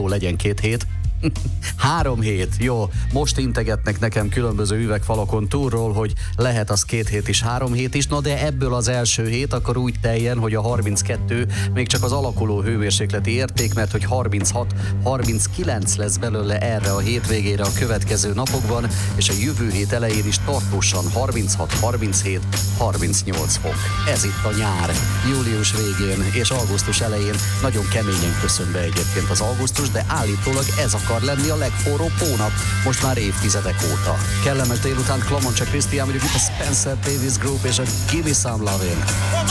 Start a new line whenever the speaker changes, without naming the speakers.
legyen 2 hét. 3 hét, jó. Most integetnek nekem különböző üvegfalakon túlról, hogy lehet az 2 hét is, 3 hét is, na de ebből az első hét akkor úgy teljen, hogy a 32 még csak az alakuló hőmérsékleti érték, mert hogy 36-39 lesz belőle erre a hétvégére a következő napokban, és a jövő hét elején is tartósan 36-37-38 fok. Ez itt a nyár, július végén és augusztus elején nagyon keményen köszön be egyébként az augusztus, de állítólag ez akar lenni a legforróbb hónap, most már évtizedek óta. Kellemes délután, Klamoncsa Krisztián vagyok, itt a Spencer Davis Group és a Give Me Some Lovin'.